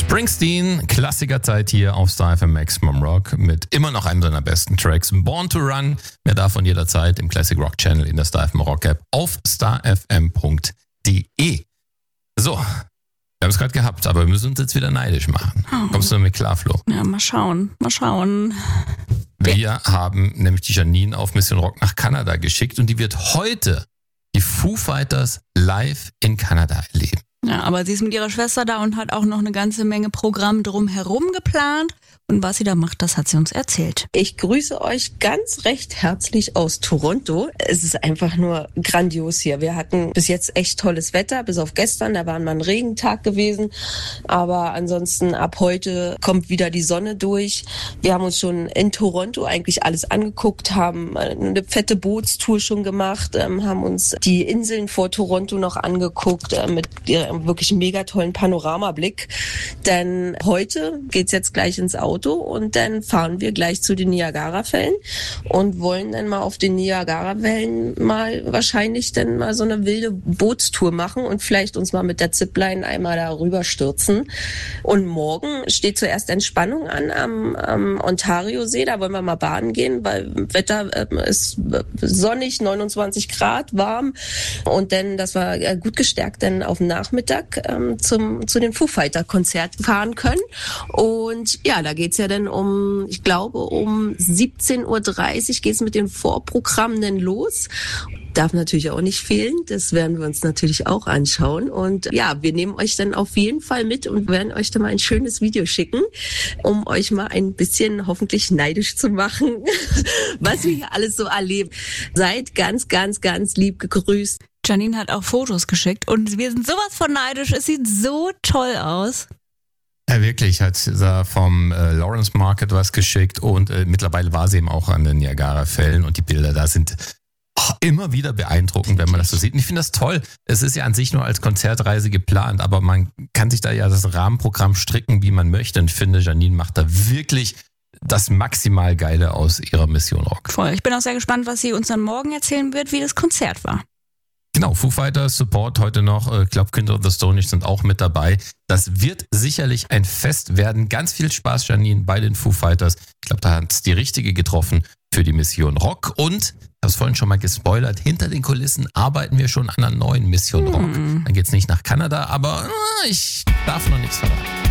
Springsteen, Klassikerzeit hier auf Star FM Maximum Rock mit immer noch einem seiner besten Tracks. Born to Run, mehr davon jederzeit im Classic Rock Channel in der Star FM Rock App auf starfm.de. So, wir haben es gerade gehabt, aber wir müssen uns jetzt wieder neidisch machen. Kommst du damit klar, Flo? Ja, mal schauen. Wir haben nämlich die Janine auf Mission Rock nach Kanada geschickt und die wird heute die Foo Fighters live in Kanada erleben. Ja, aber sie ist mit ihrer Schwester da und hat auch noch eine ganze Menge Programm drumherum geplant. Und was sie da macht, das hat sie uns erzählt. Ich grüße euch ganz recht herzlich aus Toronto. Es ist einfach nur grandios hier. Wir hatten bis jetzt echt tolles Wetter, bis auf gestern. Da war mal ein Regentag gewesen. Aber ansonsten ab heute kommt wieder die Sonne durch. Wir haben uns schon in Toronto eigentlich alles angeguckt, haben eine fette Bootstour schon gemacht, haben uns die Inseln vor Toronto noch angeguckt mit wirklich mega tollen Panoramablick. Denn heute geht's jetzt gleich ins Auto und dann fahren wir gleich zu den Niagara-Fällen und wollen dann mal auf den Niagara-Wellen mal wahrscheinlich dann mal so eine wilde Bootstour machen und vielleicht uns mal mit der Zipline einmal da rüber stürzen. Und morgen steht zuerst Entspannung an am Ontario-See, da wollen wir mal baden gehen, weil Wetter ist sonnig, 29 Grad, warm und dann, dass wir gut gestärkt dann auf dem Nachmittag zu den Foo Fighter Konzert fahren können. Und ja, da geht's ja dann um 17:30 Uhr geht's mit dem Vorprogramm dann los. Darf natürlich auch nicht fehlen. Das werden wir uns natürlich auch anschauen. Und ja, wir nehmen euch dann auf jeden Fall mit und werden euch dann mal ein schönes Video schicken, um euch mal ein bisschen hoffentlich neidisch zu machen, was wir hier alles so erleben. Seid ganz, ganz, ganz lieb gegrüßt. Janine hat auch Fotos geschickt und wir sind sowas von neidisch. Es sieht so toll aus. Ja, wirklich, hat sie vom Lawrence Market was geschickt und mittlerweile war sie eben auch an den Niagara-Fällen und die Bilder da sind immer wieder beeindruckend, wenn man das so sieht. Und ich finde das toll. Es ist ja an sich nur als Konzertreise geplant, aber man kann sich da ja das Rahmenprogramm stricken, wie man möchte. Und ich finde, Janine macht da wirklich das maximal Geile aus ihrer Mission Rock. Voll. Ich bin auch sehr gespannt, was sie uns dann morgen erzählen wird, wie das Konzert war. Genau, Foo Fighters Support heute noch, ich glaube Kinder of the Stone Age sind auch mit dabei. Das wird sicherlich ein Fest werden. Ganz viel Spaß, Janine, bei den Foo Fighters. Ich glaube, da hat es die richtige getroffen für die Mission Rock. Und, ich habe es vorhin schon mal gespoilert, hinter den Kulissen arbeiten wir schon an einer neuen Mission Rock. Dann geht's nicht nach Kanada, aber ich darf noch nichts verraten.